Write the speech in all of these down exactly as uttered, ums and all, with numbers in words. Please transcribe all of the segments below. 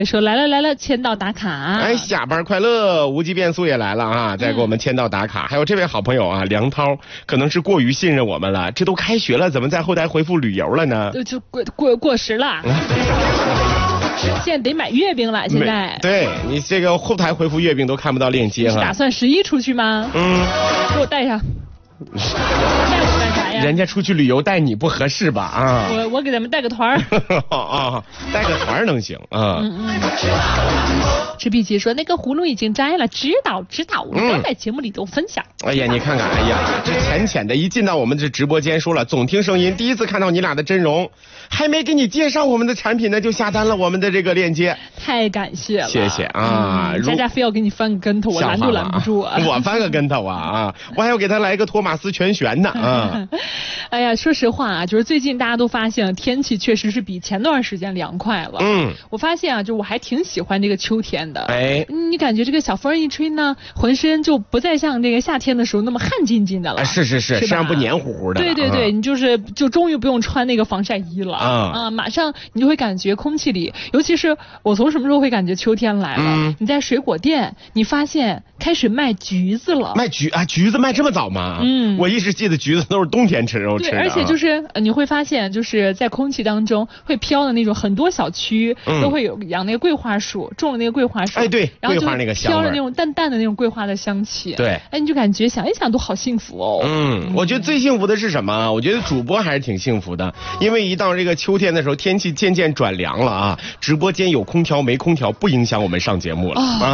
说来了来了，签到打卡。 哎，下班快乐，无极变速也来了啊，在给我们签到打卡。嗯、还有这位好朋友啊，梁涛，可能是过于信任我们了，这都开学了，怎么在后台回复旅游了呢？ 就过过过时了。现在得买月饼了，现在。 对你这个后台回复月饼都看不到链接了。 你是打算十一出去吗？ 嗯， 给我带上。带我干啥呀？ 人家出去旅游带你不合适吧？啊， 我我给咱们带个团儿。 啊，带个团儿能行啊。嗯嗯。 吃碧琪说那个葫芦已经摘了，知道知道，我们都在节目里都分享。 嗯、哎呀，你看看，哎呀，这浅浅的一进到我们这直播间，说了总听声音，第一次看到你俩的真容，还没给你介绍我们的产品呢，就下单了我们的这个链接， 太感谢了， 谢谢啊！ 嗯、佳佳非要给你翻个跟头，我拦都拦不住啊！ 我翻个跟头啊啊！我还要给他来一个托马斯全旋呢啊！ 哎呀，说实话啊，就是最近大家都发现天气确实是比前段时间凉快了。嗯，我发现啊，就我还挺喜欢这个秋天的。哎，你感觉这个小风一吹呢，浑身就不再像这个夏天的时候那么汗津津的了。 啊、是是是，身上不黏糊糊的。 对对对，啊、你就是就终于不用穿那个防晒衣了啊啊！马上你就会感觉空气里，尤其是我从什么时候会感觉秋天来了？嗯、你在水果店，你发现开始卖橘子了。 卖橘啊，橘子卖这么早吗？嗯，我一直记得橘子都是冬天吃肉吃的。 对，而且就是你会发现，就是在空气当中会飘的那种，很多小区都会有养那个桂花树，种了那个桂花树。 哎，对， 然后就桂花那个香味， 飘着那种淡淡的那种桂花的香气。 对， 哎，你就感觉想一想都好幸福哦。 嗯，我觉得最幸福的是什么？我觉得主播还是挺幸福的，因为一到这个秋天的时候，天气渐渐转凉了啊，直播间有空调没空调不影响我们上节目了啊。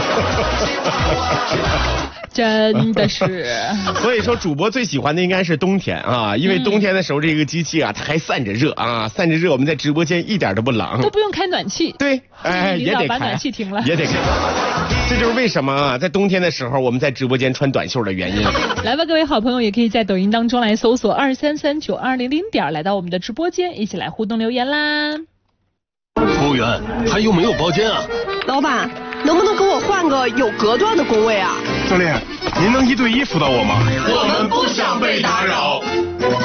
真的是， 所以说主播最喜欢的应该是冬天啊，因为冬天的时候这个机器啊，它还散着热啊，散着热，我们在直播间一点都不冷， 都不用开暖气。 对，哎，也得开， 把暖气停了， 也得开。这就是为什么啊，在冬天的时候我们在直播间穿短袖的原因。 来吧，各位好朋友，也可以在抖音当中来搜索二三三九二零零点，来到我们的直播间，一起来互动留言啦。 服务员，还有没有包间啊？ 老板，能不能给我换个有隔断的工位啊？ 教练，您能一对一辅导我吗？ 我们不想被打扰。